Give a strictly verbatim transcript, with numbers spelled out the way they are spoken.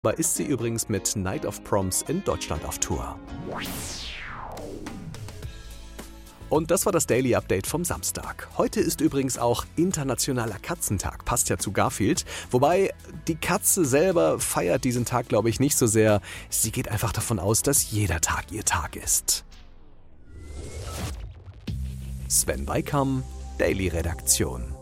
Aber ist sie übrigens mit Night of Proms in Deutschland auf Tour. Und das war das Daily Update vom Samstag. Heute ist übrigens auch Internationaler Katzentag, passt ja zu Garfield. Wobei die Katze selber feiert diesen Tag, glaube ich, nicht so sehr. Sie geht einfach davon aus, dass jeder Tag ihr Tag ist. Sven Weikam, Daily Redaktion.